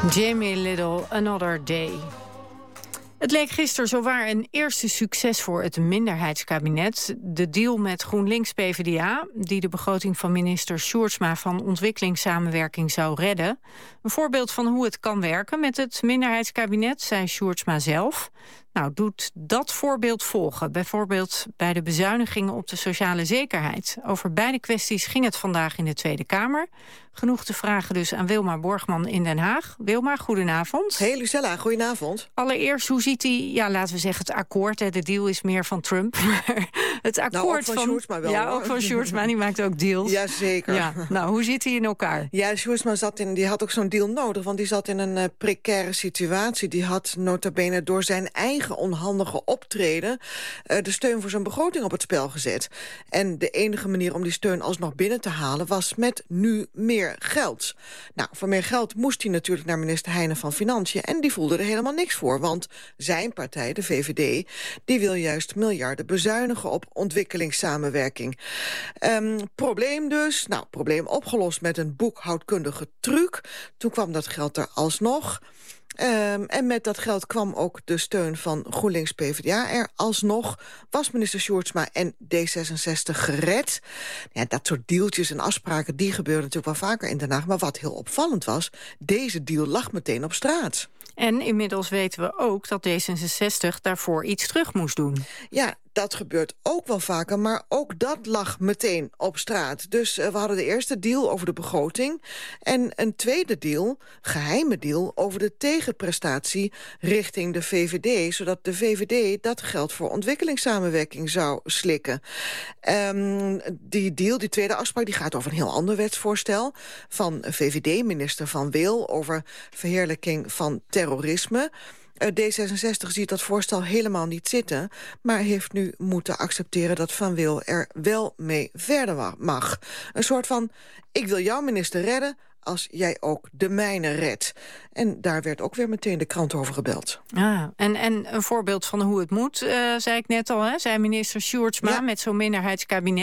Jamie Little, Another Day. Het leek gisteren zowaar een eerste succes voor het minderheidskabinet. De deal met GroenLinks-PVDA, die de begroting van minister Sjoerdsma van ontwikkelingssamenwerking zou redden. Een voorbeeld van hoe het kan werken met het minderheidskabinet, zei Sjoerdsma zelf. Nou, doet dat voorbeeld volgen. Bijvoorbeeld bij de bezuinigingen op de sociale zekerheid. Over beide kwesties ging het vandaag in de Tweede Kamer. Genoeg te vragen dus aan Wilma Borgman in Den Haag. Wilma, goedenavond. Hey Lucella, goedenavond. Allereerst, hoe ziet hij, laten we zeggen, het akkoord. De deal is meer van Trump. Maar het akkoord nou, ook van Sjoerdsma wel. Ja, ook van Sjoerdsma, die maakt ook deals. Jazeker. Ja, nou, hoe zit hij in elkaar? Ja, Sjoerdsma die had ook zo'n deal nodig, want die zat in een precaire situatie. Die had nota bene door zijn eigen onhandige optreden de steun voor zijn begroting op het spel gezet. En de enige manier om die steun alsnog binnen te halen was met nu meer geld. Nou, voor meer geld moest hij natuurlijk naar minister Heijnen van Financiën en die voelde er helemaal niks voor, want zijn partij, de VVD, die wil juist miljarden bezuinigen op ontwikkelingssamenwerking. Probleem dus, nou, probleem opgelost met een boekhoudkundige truc. Toen kwam dat geld er alsnog. En met dat geld kwam ook de steun van GroenLinks-PVDA er alsnog. Was minister Sjoerdsma en D66 gered. Ja, dat soort dealtjes en afspraken, die gebeuren natuurlijk wel vaker in Den Haag. Maar wat heel opvallend was, deze deal lag meteen op straat. En inmiddels weten we ook dat D66 daarvoor iets terug moest doen. Ja, dat gebeurt ook wel vaker, maar ook dat lag meteen op straat. Dus we hadden de eerste deal over de begroting en een tweede deal, geheime deal, over de tegenprestatie richting de VVD, zodat de VVD dat geld voor ontwikkelingssamenwerking zou slikken. Die deal, die tweede afspraak, die gaat over een heel ander wetsvoorstel van VVD-minister Van Wil over verheerlijking van terrorisme. D66 ziet dat voorstel helemaal niet zitten, maar heeft nu moeten accepteren dat Van Wil er wel mee verder mag. Een soort van, ik wil jouw minister redden als jij ook de mijne redt. En daar werd ook weer meteen de krant over gebeld. En een voorbeeld van hoe het moet, zei ik net al, zei minister Sjoerdsma, met zo'n minderheidskabinet.